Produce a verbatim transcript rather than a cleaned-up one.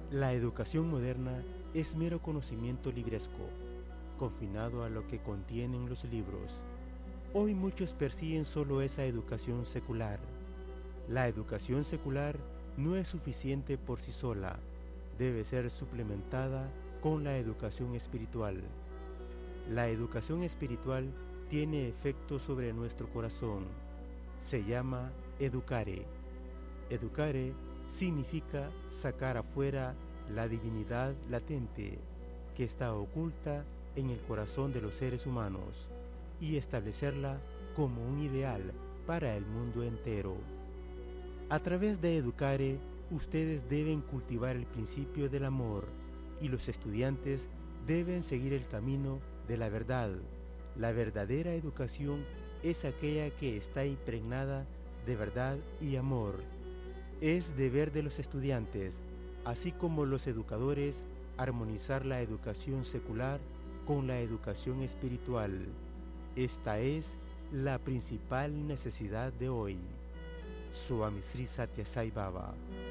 La educación moderna es mero conocimiento libresco, confinado a lo que contienen los libros. Hoy muchos persiguen solo esa educación secular. La educación secular no es suficiente por sí sola, debe ser suplementada con la educación espiritual. La educación espiritual tiene efecto sobre nuestro corazón. Se llama educare. Educare significa sacar afuera la divinidad latente que está oculta en el corazón de los seres humanos y establecerla como un ideal para el mundo entero. A través de Educare, ustedes deben cultivar el principio del amor y los estudiantes deben seguir el camino de la verdad. La verdadera educación es aquella que está impregnada de verdad y amor. Es deber de los estudiantes, así como los educadores, armonizar la educación secular con la educación espiritual. Esta es la principal necesidad de hoy. Swami Sri Sathya Sai Baba.